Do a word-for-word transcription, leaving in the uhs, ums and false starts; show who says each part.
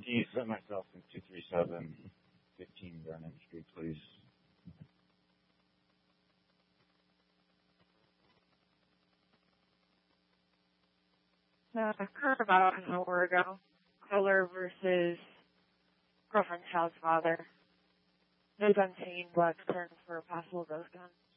Speaker 1: Can you set myself in two three seven, fifteen Garnet Street, please?
Speaker 2: Uh, occurred about an hour ago. Caller versus girlfriend's house father. No gun seen, blood turned for a possible ghost gun.